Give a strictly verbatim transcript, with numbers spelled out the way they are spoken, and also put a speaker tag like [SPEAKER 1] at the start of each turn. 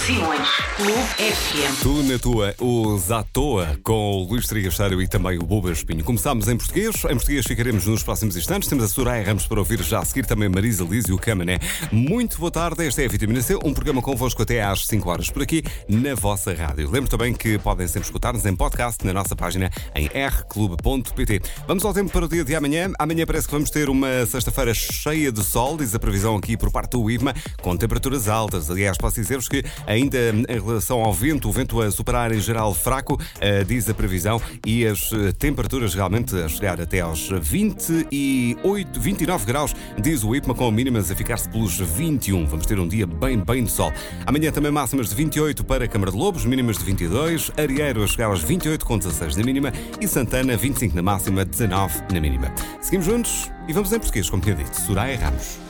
[SPEAKER 1] Simões, Clube F M.
[SPEAKER 2] Tu na tua, os à toa, com o Luís Trigastário e também o Boba Espinho. Começámos em português, em português ficaremos nos próximos instantes. Temos a Soraya Ramos para ouvir já a seguir, também Marisa Liz e o Camané. Muito boa tarde, esta é a Vitamina C, um programa convosco até às cinco horas por aqui, na vossa rádio. Lembro também que podem sempre escutar-nos em podcast na nossa página em r clube ponto p t. Vamos ao tempo para o dia de amanhã. Amanhã parece que vamos ter uma sexta-feira cheia de sol, diz a previsão aqui por parte do I V M A, com temperaturas altas. Aliás, posso dizer-vos que ainda em relação ao vento, o vento a superar em geral fraco, uh, diz a previsão, e as uh, temperaturas realmente a chegar até aos vinte e oito, vinte e nove graus, diz o I V M A, com mínimas a ficar-se pelos vinte e um. Vamos ter um dia bem, bem de sol. Amanhã também máximas de vinte e oito para Câmara de Lobos, mínimas de vinte e dois, Arieiro a chegar aos vinte e oito com dezasseis na mínima e Santana vinte e cinco na máxima, dezanove na mínima. Seguimos juntos e vamos em português, como tinha dito, Soraya Ramos.